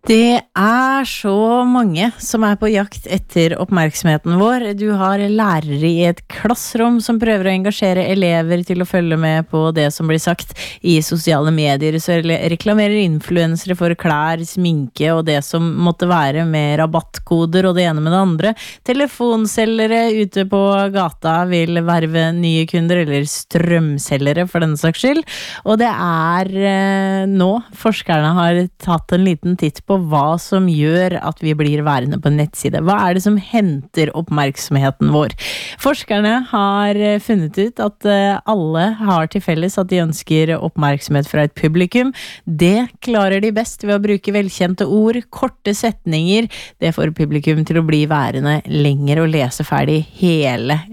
Det så mange som på jakt etter oppmerksomheten vår. Du har lærere i et klassrom som prøver å engasjere elever til å følge med på det som blir sagt i sosiale medier, så reklamerer influensere for klær, sminke og det som måtte være med rabattkoder og det ene med det andre. Telefonselgere ute på gata vil verve nye kunder, eller strømselgere for denne saks skyld. Og det nå forskerne har tatt en liten titt på hva som gjør at vi blir værende på en nettside. Hva det som henter oppmerksomheten vår? Forskerne har funnet ut at alle har til felles at de ønsker oppmerksomhet fra et publikum. Det klarer de best ved å bruke velkjente ord, korte setninger. Det får publikum til å bli værende lenger og lese ferdig hele